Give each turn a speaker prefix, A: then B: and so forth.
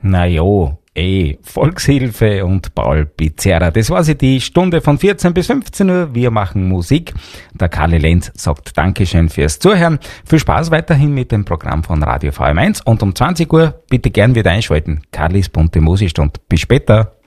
A: Na jo, Volkshilfe und Paul Pizzerra. Das war sie, die Stunde von 14 bis 15 Uhr. Wir machen Musik. Der Karli Lenz sagt Dankeschön fürs Zuhören. Viel Spaß weiterhin mit dem Programm von Radio VM1 und um 20 Uhr bitte gern wieder einschalten. Karlis bunte Musikstunde. Bis später.